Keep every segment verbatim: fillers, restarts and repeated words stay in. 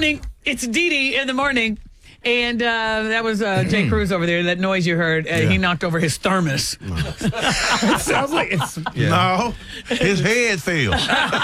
morning. It's Dee Dee in the morning. And uh, that was uh, Jay Cruz over there. That noise you heard, uh, yeah. he knocked over his thermos. It sounds like it's... Yeah. No, his head fell.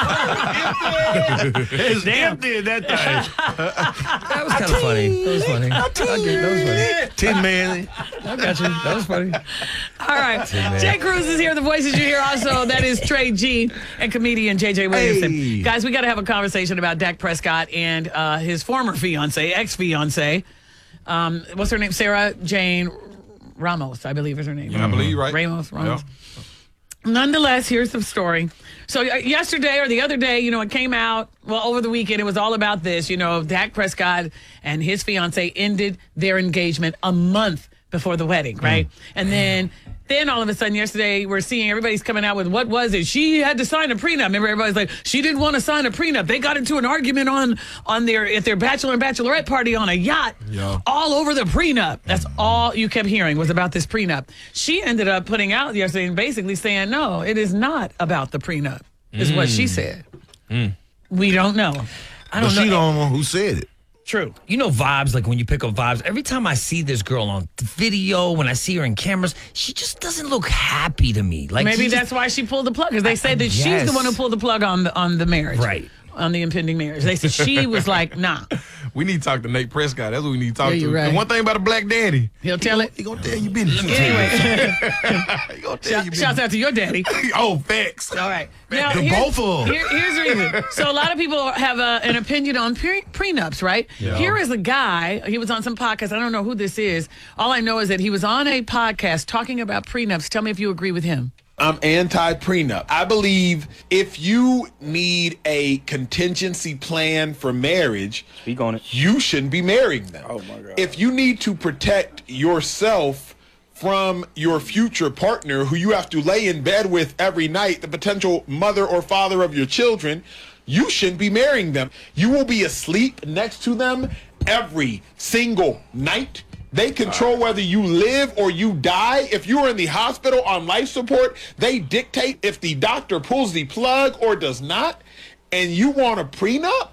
It's empty in that thing. That was kind of funny. That was funny. That was funny. Tin Man. I got you. That was funny. All right. Jay Cruz is here. The voices you hear also, that is Trey G and comedian J J Williamson. Hey. Guys, we got to have a conversation about Dak Prescott and uh, his former fiance, ex-fiance. Um, what's her name? Sarah Jane Ramos, I believe is her name. Yeah, I believe you're right. Ramos, Ramos. Yeah. Nonetheless, here's the story. So uh, yesterday or the other day, you know, it came out, well, over the weekend, it was all about this. You know, Dak Prescott and his fiance ended their engagement a month before the wedding, right? Mm. And then... Then all of a sudden yesterday, we're seeing everybody's coming out with, what was it? She had to sign a prenup. Remember, everybody's like, she didn't want to sign a prenup. They got into an argument on on their at their bachelor and bachelorette party on a yacht, yeah. all over the prenup. That's all you kept hearing was about this prenup. She ended up putting out yesterday and basically saying, no, it is not about the prenup, is mm. what she said. Mm. We don't know. I don't but know. She don't know who said it. True. You know vibes, like when you pick up vibes, every time I see this girl on video, when I see her in cameras, she just doesn't look happy to me. Like Maybe that's just, why she pulled the plug, because they said that yes. she's the one who pulled the plug on the, on the marriage. Right. On the impending marriage. They said she was like, nah. We need to talk to Nate Prescott. That's what we need to talk yeah, to. Right. And one thing about a black daddy. He'll tell it. He gonna tell you business. Anyway. he gonna tell Shout, you business. Shouts out to your daddy. Oh, facts. All right. Now, the both of them. Here, here's the reason. So a lot of people have a, an opinion on pre- prenups, right? Yeah. Here is a guy. He was on some podcast. I don't know who this is. All I know is that he was on a podcast talking about prenups. Tell me if you agree with him. I'm anti-prenup. I believe if you need a contingency plan for marriage, Speak on it. you shouldn't be marrying them. Oh my God. If you need to protect yourself from your future partner who you have to lay in bed with every night, the potential mother or father of your children, you shouldn't be marrying them. You will be asleep next to them every single night. They control whether you live or you die. If you are in the hospital on life support, they dictate if the doctor pulls the plug or does not. And you want a prenup?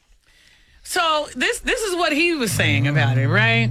So this this is what he was saying about it, right?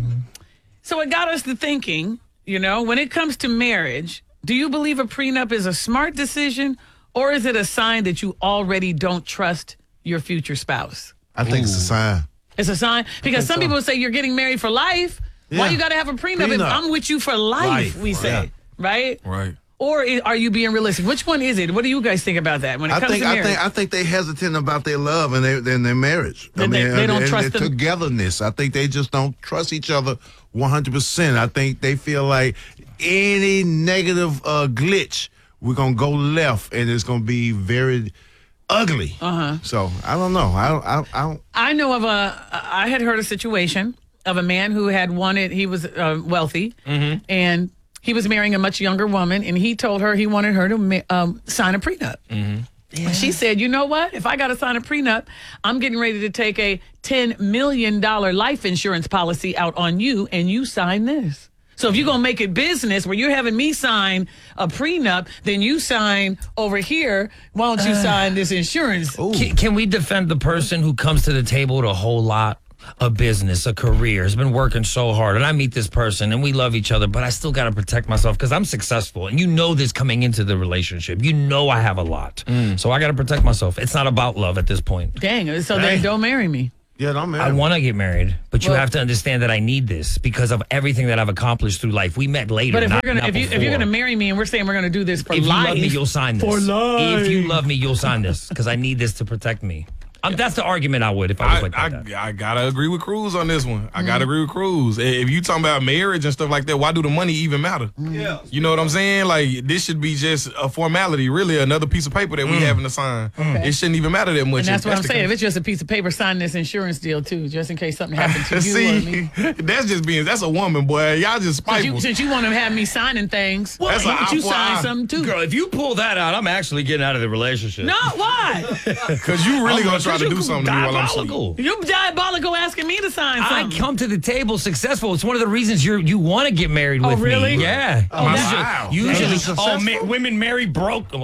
So it got us to thinking, you know, when it comes to marriage, do you believe a prenup is a smart decision, or is it a sign that you already don't trust your future spouse? I think Ooh. It's a sign. It's a sign? Because some so. people say you're getting married for life. Yeah. Why you got to have a prenup? prenup? If I'm with you for life, life. we say, yeah. right? Right. Or is, are you being realistic? Which one is it? What do you guys think about that when it I comes think, to marriage? I think I think they hesitant about their love and their, and their marriage. That I mean, they, they don't and, trust and them. togetherness. I think they just don't trust each other one hundred percent. I think they feel like any negative uh, glitch, we're going to go left, and it's going to be very ugly. Uh-huh. So, I don't know. I don't, I, don't, I, don't. I know of a, I had heard a situation of a man who had wanted, he was uh, wealthy, mm-hmm. and he was marrying a much younger woman, and he told her he wanted her to um, sign a prenup. Mm-hmm. Yeah. She said, you know what? If I got to sign a prenup, I'm getting ready to take a ten million dollars life insurance policy out on you, and you sign this. So if you're going to make it business where you're having me sign a prenup, then you sign over here. Why don't you uh, sign this insurance? Can, can we defend the person who comes to the table with a whole lot? A business, a career, has been working so hard, and I meet this person and we love each other, but I still got to protect myself because I'm successful, and you know this coming into the relationship. You know I have a lot, mm. so I got to protect myself. It's not about love at this point. Dang, so Dang. then don't marry me. Yeah, don't marry I want to get married, but you well, have to understand that I need this because of everything that I've accomplished through life. We met later. But if not, we're gonna, if, you, if you're gonna marry me and we're saying we're gonna do this for if life, you love me, you'll sign this. For life. If you love me, you'll sign this because I need this to protect me. Um, that's the argument I would if I was I, like I, that. I, I gotta agree with Cruz on this one. I mm. gotta agree with Cruz. If you talking about marriage and stuff like that, why do the money even matter? Yeah. You know what I'm saying? Like, this should be just a formality, really, another piece of paper that we mm. having to sign. Okay. It shouldn't even matter that much. And that's if what that's I'm saying. Case. If it's just a piece of paper, sign this insurance deal too, just in case something happens to you See, or me. That's just being, that's a woman, boy. Y'all just spiteful. Since you, since you want to have me signing things, well, why don't you sign eye. something too? Girl, if you pull that out, I'm actually getting out of the relationship. No, why? Because you really going to try to do something to me while I'm asleep. You're diabolical asking me to sign something. I come to the table successful. It's one of the reasons you you want to get married with oh, really? me. Yeah. Oh, usually, wow. usually That's oh, ma- women marry broke. Well,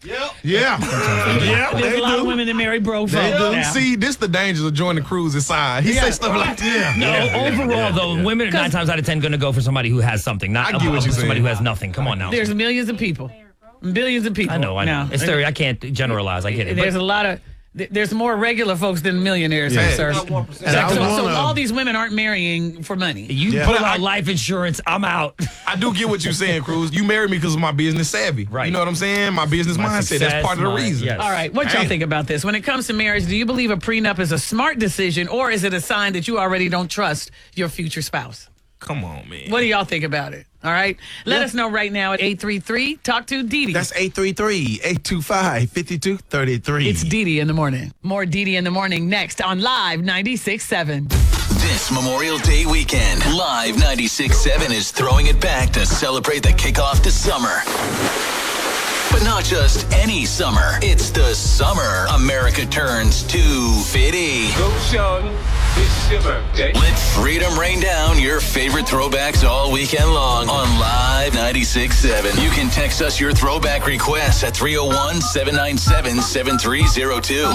Yeah. Yeah. There's They a lot of do. women that marry broke They folks do. now. See, this the dangers of joining the cruise inside. He say stuff like that. No, overall though, women are nine times out of ten going to go for somebody who has something, not I get what you're somebody saying. who has nothing. Come on now. There's millions of people, billions of people. I know, I know. now. It's theory. I can't generalize. I get it. There's But a lot of. th- There's more regular folks than millionaires, Yeah. sir. And So, I so wanna- all these women aren't marrying for money. you Yeah. pull But out I- life insurance, I'm out. I do get what you're saying, Cruz. You married me because of my business savvy. Right. You know what I'm saying? My business My mindset. success, That's part of the my- reason. yes. All right, what y'all Damn. think about this? When it comes to marriage, do you believe a prenup is a smart decision, or is it a sign that you already don't trust your future spouse? Come on, man. What do y'all think about it? All right, let us know right now at eight three three talk to Dee Dee. That's eight three three, eight two five, five two three three. It's Dee Dee in the morning. More Dee Dee in the morning next on Live ninety-six seven. This Memorial Day weekend, Live ninety-six seven is throwing it back to celebrate the kickoff to summer. But not just any summer. It's the summer America turns to Fitty. Go, Sean. It's your birthday. Let freedom rain down your favorite throwbacks all weekend long on Live ninety-six seven. You can text us your throwback requests at three oh one, seven nine seven, seven three oh two.